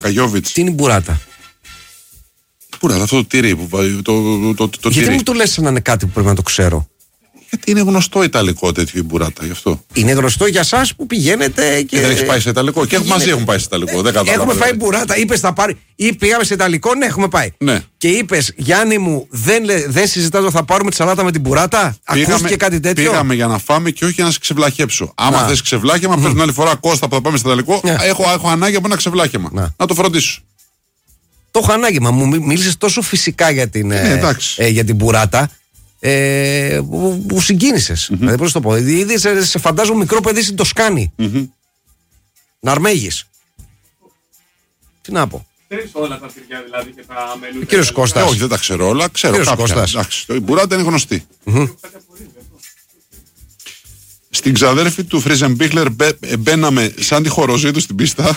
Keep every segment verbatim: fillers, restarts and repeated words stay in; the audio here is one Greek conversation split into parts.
Καγιόβιτς. Τι είναι η μπουράτα? Μπουράτα, αυτό το τυρί. Που, το, το, το, το Γιατί τυρί. μου το λες σαν να είναι κάτι που πρέπει να το ξέρω? Γιατί είναι γνωστό ιταλικό τέτοιο η μπουράτα, γι' αυτό. Είναι γνωστό για εσάς που πηγαίνετε και. Και δεν έχει πάει σε ιταλικό. Και μαζί έχουμε πάει σε ιταλικό. Δεν κατάλαβα. Έχουμε πάει μπουράτα, είπες θα πάρει. Ή πήγαμε σε ιταλικό, ναι, έχουμε πάει. Ναι. Και είπες, Γιάννη μου, δεν, δεν συζητάω, θα πάρουμε τη σαλάτα με την μπουράτα. Πήγαμε, ακούστηκε κάτι τέτοιο? Πήγαμε για να φάμε και όχι για να σε ξεβλαχέψω. Άμα Να. θες ξεβλάχεμα, mm. πες την άλλη φορά Κώστα που θα πάμε στο ιταλικό, Ναι. έχω, έχω ανάγκη από ένα ξεβλάχεμα. Να. Να το φροντίσω. Το έχω ανάγκη, μα μου μίλησες τόσο φυσικά για την, Ε, ε, ε, για την μπουράτα. Ε, που, που συγκίνησες. Mm-hmm. Δηλαδή, πώς το πω, ήδη σε, σε φαντάζομαι μικρό παιδί στην Τοσκάνη. Mm-hmm. Ναρμέγης. Τι να πω. Ξέρεις όλα τα τυριά δηλαδή και τα μελούδια? Ο κύριος Κώστας. Ε, όχι, δεν τα ξέρω όλα. Ξέρω Κύριος κάποια. Κώστας. Εντάξει, η μπουράτα είναι γνωστή. Mm-hmm. Στην ξαδέρφη του Φρίζεμπίχλερ μπε, μπαίναμε σαν τη χοροζή του στην πίστα.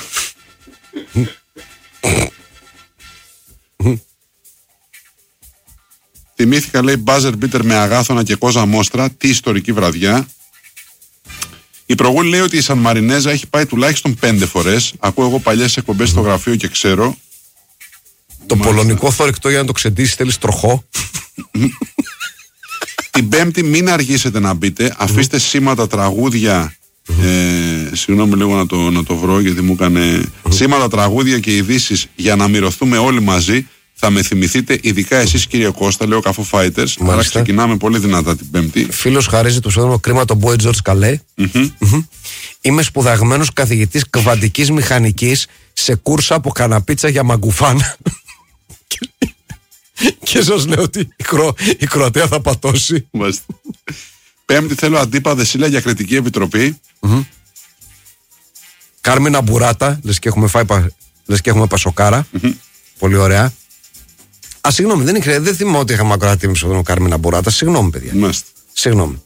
Θυμήθηκα, λέει, μπάζερ μπίτερ με αγάθωνα και κόζα μόστρα. Τι ιστορική βραδιά. Η προγούλη λέει ότι η Σαν Μαρινέζα έχει πάει τουλάχιστον πέντε φορές. Ακούω εγώ παλιές εκπομπές στο γραφείο και ξέρω. Το Μάλιστα. πολωνικό θωρηκτό για να το ξεντήσει θέλει τροχό. Την Πέμπτη μην αργήσετε να μπείτε. Αφήστε σήματα, τραγούδια. Ε, συγγνώμη λίγο να το, να το βρω γιατί μου έκανε. Σήματα, τραγούδια και ειδήσεις για να μυρωθούμε όλοι μαζί. Θα με θυμηθείτε, ειδικά εσείς κύριε Κώστα, λέω Καφό Fighters. Άρα ξεκινάμε πολύ δυνατά την Πέμπτη. Φίλος χαρίζει το ψευδόνιμο κρίμα τον Boy George Καλέ. Mm-hmm. Mm-hmm. Είμαι σπουδαγμένος καθηγητής κβαντικής μηχανικής σε κούρσα από καναπίτσα για μαγκουφάν. Και σας λέω ότι η, Κρο... η Κροατία θα πατώσει. Πέμπτη θέλω αντίπα Δεσίλα για κριτική επιτροπή. Mm-hmm. Κάρμινα μπουράτα, λες και έχουμε, φάει, πα... λες και έχουμε πασοκάρα. Mm-hmm. Πολύ ωραία. Α, συγγνώμη, δεν, είναι, δεν θυμάμαι ότι είχαμε ακροατή με ψευδόνιμο Κάρμινα μπουράτα. Συγγνώμη, παιδιά. Μάλιστα. Συγγνώμη.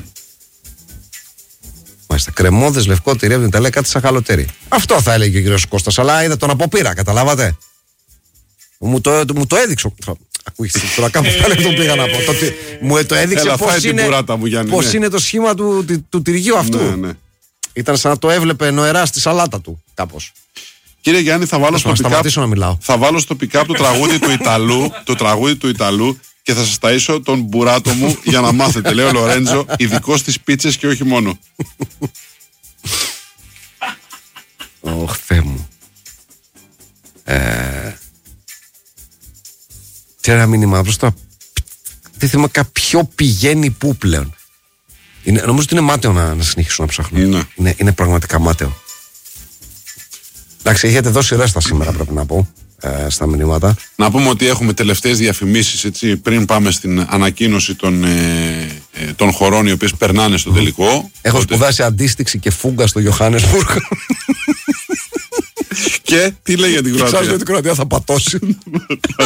Μάλιστα. Κρεμόδες, λευκό τυρί από την Ιταλία, κάτι σαν χαλοτέρι. Αυτό θα έλεγε ο κύριος Κώστας, αλλά είδα τον από πείρα, καταλάβατε. Μου το, μου το έδειξε. Ακούγεται τώρα κάπου τα λεπτό πήγα να πω. Το, μου το έδειξε Έλα, πώς, είναι, μου, Γιάννη, πώς ναι. είναι το σχήμα του, του, του τυριού αυτού. Ναι, ναι. Ήταν σαν να το έβλεπε νοερά στη σαλάτα του, κάπως. Κύριε Γιάννη, θα βάλω, στο pick-up, να μιλάω. θα βάλω στο pick-up το τραγούδι του Ιταλού, το τραγούδι του Ιταλού και θα σας ταΐσω τον μπουράτο μου για να μάθετε. Λέω Λορέντζο, ειδικός στις πίτσες και όχι μόνο. Ωχ, Θεέ μου. Ε... Τι ένα μήνυμα, προς το... Τι θέμα ποιο πηγαίνει πού πλέον. Είναι, νομίζω ότι είναι μάταιο να, να συνεχίσουν να ψάχνουν. Είναι. Είναι, είναι πραγματικά μάταιο. Εντάξει, έχετε δώσει ρέστα σήμερα, πρέπει να πω, ε, στα μηνύματα. Να πούμε ότι έχουμε τελευταίες διαφημίσεις, έτσι, πριν πάμε στην ανακοίνωση των, ε, ε, των χωρών οι οποίες περνάνε στο τελικό. Έχω Οπότε... σπουδάσει αντίστοιξη και φούγκα στο Johannesburg. Και τι λέει για την Κροατία? Ξέρω ότι η Κροατία θα πατώσει.